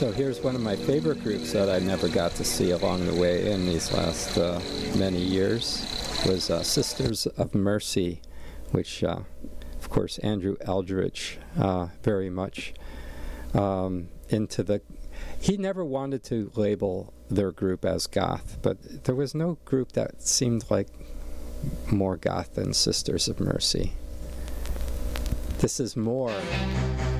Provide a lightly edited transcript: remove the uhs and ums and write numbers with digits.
So here's one of my favorite groups that I never got to see along the way in these last many years was Sisters of Mercy, which, of course, Andrew Eldridge very much into the... He never wanted to label their group as goth, but there was no group that seemed like more goth than Sisters of Mercy. This is more...